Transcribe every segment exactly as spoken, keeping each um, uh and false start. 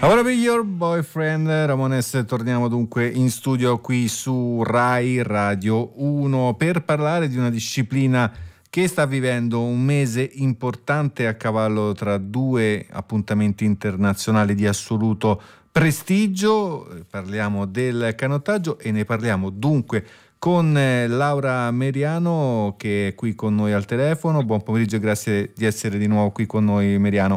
I wanna be your boyfriend, Ramones. Torniamo dunque in studio qui su Rai Radio uno per parlare di una disciplina che sta vivendo un mese importante a cavallo tra due appuntamenti internazionali di assoluto prestigio. Parliamo del canottaggio e ne parliamo dunque con Laura Meriano, che è qui con noi al telefono. Buon pomeriggio e grazie di essere di nuovo qui con noi, Meriano.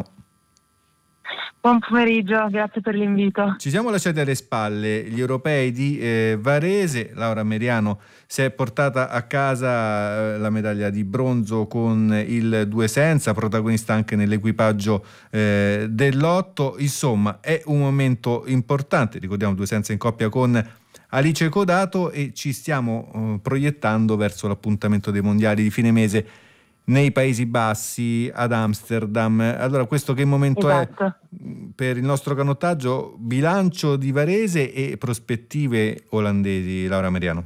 Buon pomeriggio, grazie per l'invito. Ci siamo lasciati alle spalle gli europei di eh, Varese. Laura Meriano si è portata a casa eh, la medaglia di bronzo con il due senza, protagonista anche nell'equipaggio eh, dell'otto. Insomma, è un momento importante, ricordiamo due senza in coppia con Alice Codato, e ci stiamo eh, proiettando verso l'appuntamento dei mondiali di fine mese nei Paesi Bassi, ad Amsterdam. Allora, questo che momento esatto. è per il nostro canottaggio? Bilancio di Varese e prospettive olandesi, Laura Meriano?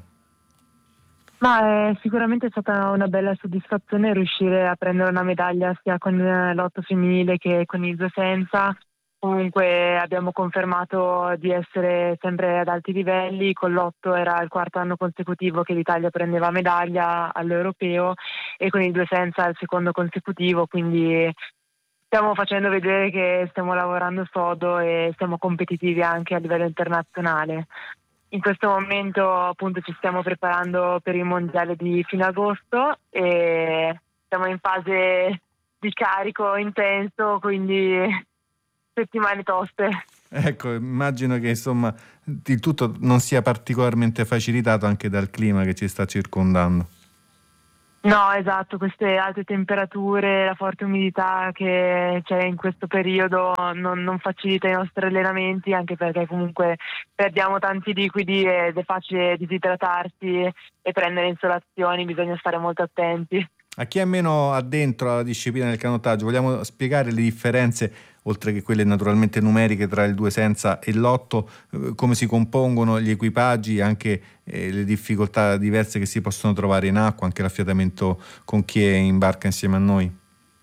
Ma è sicuramente stata una bella soddisfazione riuscire a prendere una medaglia sia con l'otto femminile che con il due senza. Comunque abbiamo confermato di essere sempre ad alti livelli. Con l'otto era il quarto anno consecutivo che l'Italia prendeva medaglia all'europeo e con il due senza il secondo consecutivo, quindi stiamo facendo vedere che stiamo lavorando sodo e siamo competitivi anche a livello internazionale. In questo momento appunto ci stiamo preparando per il mondiale di fine agosto e siamo in fase di carico intenso, quindi settimane toste. Ecco, immagino che insomma il tutto non sia particolarmente facilitato anche dal clima che ci sta circondando. No, esatto, queste alte temperature, la forte umidità che c'è in questo periodo non, non facilita i nostri allenamenti, anche perché comunque perdiamo tanti liquidi ed è facile disidratarsi e prendere insolazioni, bisogna stare molto attenti. A chi è meno addentro alla disciplina del canottaggio, vogliamo spiegare le differenze, oltre che quelle naturalmente numeriche, tra il due senza e l'otto, eh, come si compongono gli equipaggi, anche eh, le difficoltà diverse che si possono trovare in acqua, anche l'affiatamento con chi è in barca insieme a noi?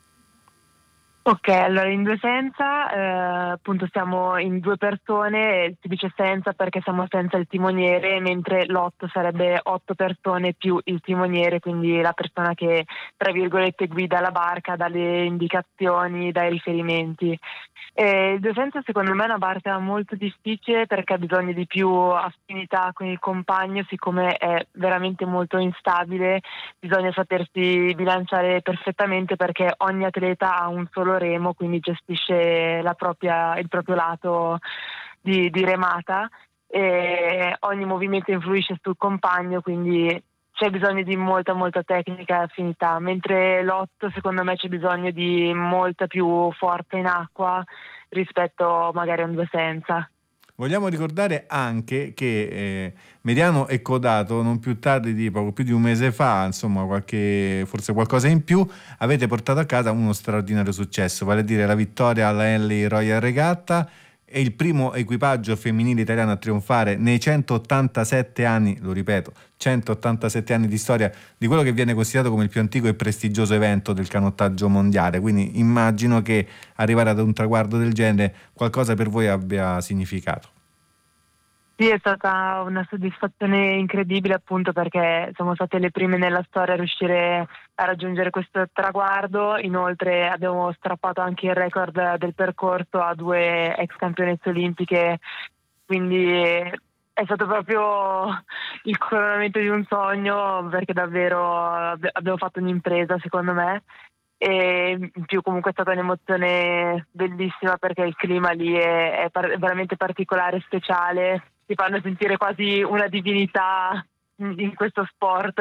Ok, allora in due senza eh, appunto siamo in due persone, si dice senza perché siamo senza il timoniere, mentre l'otto sarebbe otto persone più il timoniere, quindi la persona che tra virgolette guida la barca, dà le indicazioni, dà i riferimenti. E il due senza secondo me è una barca molto difficile perché ha bisogno di più affinità con il compagno, siccome è veramente molto instabile, bisogna sapersi bilanciare perfettamente perché ogni atleta ha un solo remo, quindi gestisce la propria, il proprio lato di, di remata e ogni movimento influisce sul compagno, quindi c'è bisogno di molta molta tecnica e affinità, mentre l'otto secondo me c'è bisogno di molta più forza in acqua rispetto magari a un due senza. Vogliamo ricordare anche che eh, Meriano e Codato, non più tardi di poco più di un mese fa, insomma qualche forse qualcosa in più, avete portato a casa uno straordinario successo, vale a dire la vittoria alla Henley Royal Regatta. È il primo equipaggio femminile italiano a trionfare nei centottantasette anni, lo ripeto, centottantasette anni di storia di quello che viene considerato come il più antico e prestigioso evento del canottaggio mondiale. Quindi immagino che arrivare ad un traguardo del genere qualcosa per voi abbia significato. Sì, è stata una soddisfazione incredibile appunto perché siamo state le prime nella storia a riuscire a raggiungere questo traguardo. Inoltre abbiamo strappato anche il record del percorso a due ex campionesse olimpiche, quindi è stato proprio il coronamento di un sogno perché davvero abbiamo fatto un'impresa secondo me. E in più comunque è stata un'emozione bellissima perché il clima lì è, è par- veramente particolare e speciale, ti fanno sentire quasi una divinità in questo sport.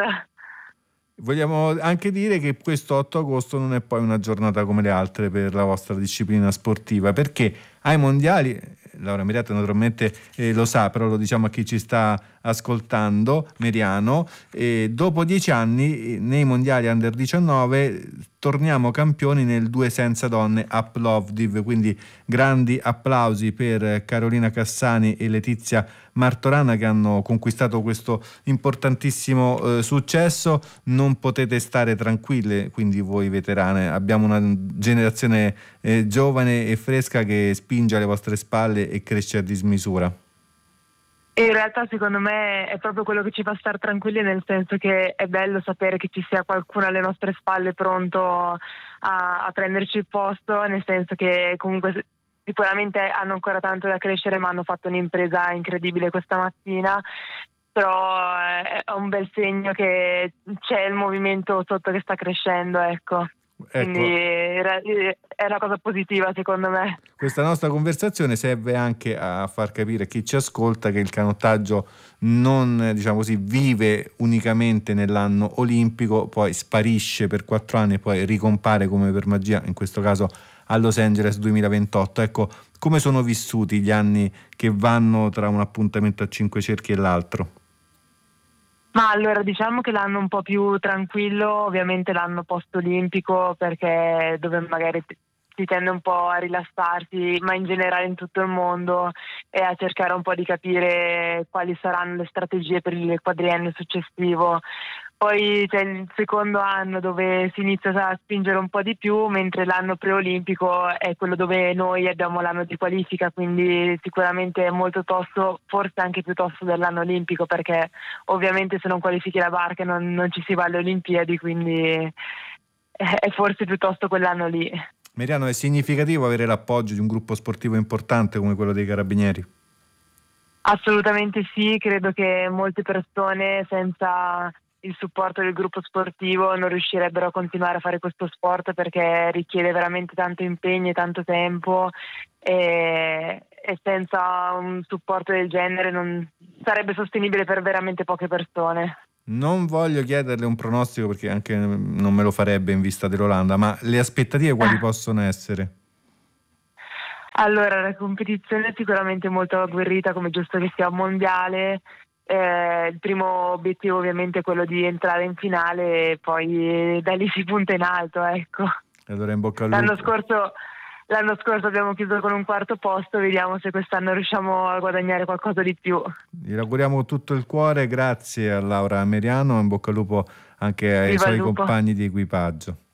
Vogliamo anche dire che questo otto agosto non è poi una giornata come le altre per la vostra disciplina sportiva, perché ai mondiali, Laura Meriano naturalmente eh, lo sa, però lo diciamo a chi ci sta ascoltando, Meriano, e dopo dieci anni nei mondiali under diciannove torniamo campioni nel due senza donne a Plovdiv, quindi grandi applausi per Carolina Cassani e Letizia Martorana che hanno conquistato questo importantissimo eh, successo. Non potete stare tranquille, quindi voi veterane, abbiamo una generazione eh, giovane e fresca che spinge alle vostre spalle e cresce a dismisura. E in realtà secondo me è proprio quello che ci fa stare tranquilli, nel senso che è bello sapere che ci sia qualcuno alle nostre spalle pronto a, a prenderci il posto, nel senso che comunque sicuramente hanno ancora tanto da crescere, ma hanno fatto un'impresa incredibile questa mattina. Però è un bel segno che c'è il movimento sotto che sta crescendo, ecco. Ecco, quindi è una cosa positiva secondo me. Questa nostra conversazione serve anche a far capire a chi ci ascolta che il canottaggio non, diciamo così, vive unicamente nell'anno olimpico, poi sparisce per quattro anni e poi ricompare come per magia, in questo caso a Los Angeles duemilaventotto. Ecco, come sono vissuti gli anni che vanno tra un appuntamento a cinque cerchi e l'altro? Ma allora diciamo che l'anno un po' più tranquillo, ovviamente l'anno post-olimpico, perché dove magari si tende un po' a rilassarsi, ma in generale in tutto il mondo, e a cercare un po' di capire quali saranno le strategie per il quadriennio successivo. Poi c'è il secondo anno dove si inizia a spingere un po' di più, mentre l'anno preolimpico è quello dove noi abbiamo l'anno di qualifica, quindi sicuramente è molto tosto, forse anche più tosto dell'anno olimpico, perché ovviamente se non qualifichi la barca non, non ci si va alle Olimpiadi, quindi è forse piuttosto quell'anno lì. Meriano, è significativo avere l'appoggio di un gruppo sportivo importante come quello dei Carabinieri? Assolutamente sì, credo che molte persone senza il supporto del gruppo sportivo non riuscirebbero a continuare a fare questo sport, perché richiede veramente tanto impegno e tanto tempo, e, e senza un supporto del genere non sarebbe sostenibile per veramente poche persone. Non voglio chiederle un pronostico perché anche non me lo farebbe in vista dell'Olanda, ma le aspettative quali possono essere? Allora, la competizione è sicuramente molto agguerrita, come giusto che sia un mondiale. Eh, il primo obiettivo ovviamente è quello di entrare in finale e poi da lì si punta in alto, ecco. Allora in bocca al lupo. L'anno scorso, l'anno scorso abbiamo chiuso con un quarto posto, vediamo se quest'anno riusciamo a guadagnare qualcosa di più. Gli auguriamo tutto il cuore, grazie a Laura Meriano, in bocca al lupo anche ai Viva il suoi lupo. compagni di equipaggio.